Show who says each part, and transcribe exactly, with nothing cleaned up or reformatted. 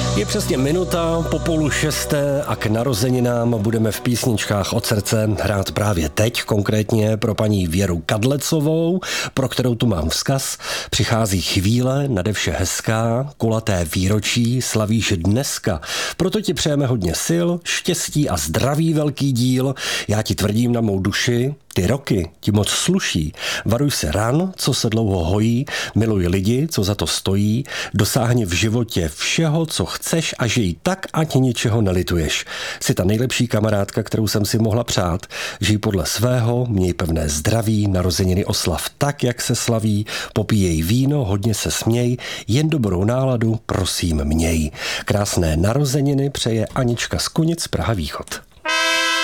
Speaker 1: Je přesně minuta po půl šesté a k narozeninám budeme v písničkách od srdce hrát právě teď, konkrétně pro paní Věru Kadlecovou, pro kterou tu mám vzkaz. Přichází chvíle, nade vše hezká, kulaté výročí, slavíš dneska. Proto ti přejeme hodně sil, štěstí a zdraví velký díl. Já ti tvrdím na mou duši, ty roky ti moc sluší. Varuj se ran, co se dlouho hojí, miluj lidi, co za to stojí, dosáhni v životě všeho, co chceš a žij tak, ať ničeho nelituješ. Jsi ta nejlepší kamarádka, kterou jsem si mohla přát. Žij podle svého, měj pevné zdraví, narozeniny oslav tak, jak se slaví, popíjej víno, hodně se směj, jen dobrou náladu, prosím, měj. Krásné narozeniny přeje Anička z Kunic, Praha Východ.